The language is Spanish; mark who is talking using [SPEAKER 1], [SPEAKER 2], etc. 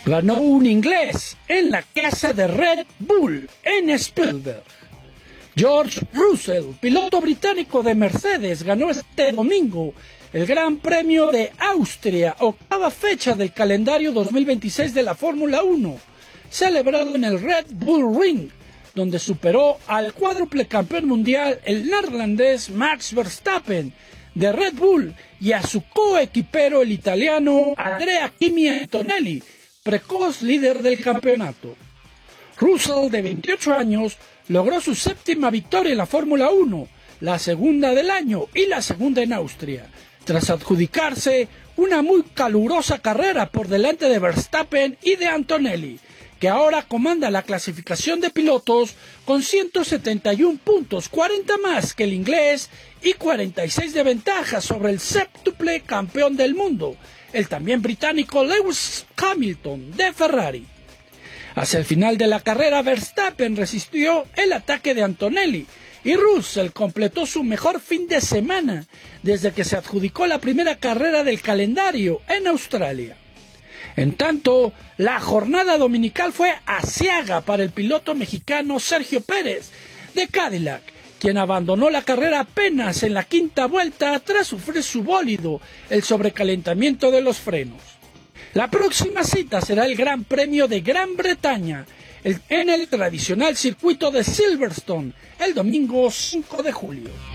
[SPEAKER 1] Ganó un inglés en la casa de Red Bull en Spielberg. George Russell, piloto británico de Mercedes, ganó este domingo el Gran Premio de Austria, octava fecha del calendario 2026 de la Fórmula 1, celebrado en el Red Bull Ring, donde superó al cuádruple campeón mundial, el neerlandés Max Verstappen, de Red Bull, y a su coequipero, el italiano Andrea Kimi Antonelli, precoz líder del campeonato. Russell, de 28 años, logró su séptima victoria en la Fórmula 1, la segunda del año y la segunda en Austria, tras adjudicarse una muy calurosa carrera por delante de Verstappen y de Antonelli, que ahora comanda la clasificación de pilotos con 171 puntos, 40 más que el inglés y 46 de ventaja sobre el séptuple campeón del mundo, el también británico Lewis Hamilton de Ferrari. Hacia el final de la carrera, Verstappen resistió el ataque de Antonelli y Russell completó su mejor fin de semana desde que se adjudicó la primera carrera del calendario en Australia. En tanto, la jornada dominical fue aciaga para el piloto mexicano Sergio Pérez de Cadillac, quien abandonó la carrera apenas en la quinta vuelta tras sufrir su bólido el sobrecalentamiento de los frenos. La próxima cita será el Gran Premio de Gran Bretaña en el tradicional circuito de Silverstone el domingo 5 de julio.